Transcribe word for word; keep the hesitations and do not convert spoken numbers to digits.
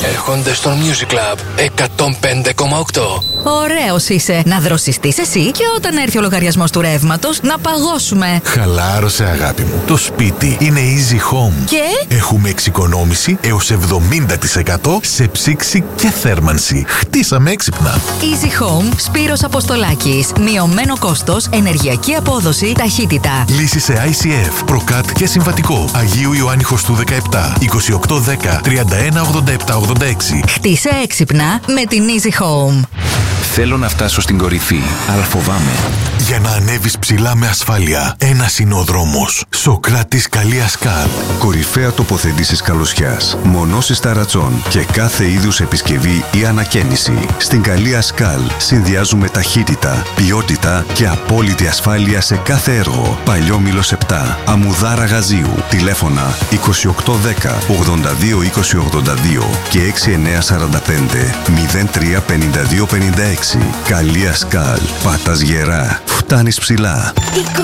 Έρχονται στο Music Club εκατόν πέντε κόμμα οκτώ. Ωραίος είσαι. Να δροσιστείς εσύ και όταν έρθει ο λογαριασμός του ρεύματος να παγώσουμε. Χαλάρωσε, αγάπη μου. Το σπίτι είναι Easy Home. Και έχουμε εξοικονόμηση έως εβδομήντα τοις εκατό σε ψήξη και θέρμανση. Χτίσαμε έξυπνα. Easy Home, Σπύρος Αποστολάκης. Μειωμένο κόστος, ενεργειακή απόδοση, ταχύτητα. Λύση σε άι σι εφ, Προκάτ και συμβατικό. Αγίου Ιωάννη Χωστού δεκαεπτά, είκοσι οκτώ δέκα, τριάντα ένα ογδόντα επτά ογδόντα έξι. Χτίσε έξυπνα με την Easy Home. Θέλω να φτάσω στην κορυφή, αλλά φοβάμαι. Για να ανέβεις ψηλά με ασφάλεια, ένας είναι ο δρόμος. Σοκράτης Καλία Σκάλ. Κορυφαία τοποθέτηση καλωσιάς. Μονώσεις ταρατσών και κάθε είδους επισκευή ή ανακαίνιση. Στην Καλία Σκάλ συνδυάζουμε ταχύτητα, ποιότητα και απόλυτη ασφάλεια σε κάθε έργο. Παλιόμηλος επτά, Αμμουδάρα Γαζίου. Τηλέφωνα είκοσι οκτώ δέκα, ογδόντα δύο είκοσι ογδόντα δύο και έξι εννιά σαράντα πέντε, μηδέν τρία πενήντα δύο πενήντα έξι. Καλία Σκάλ. Πατάς γερά. Φτάνεις ψηλά.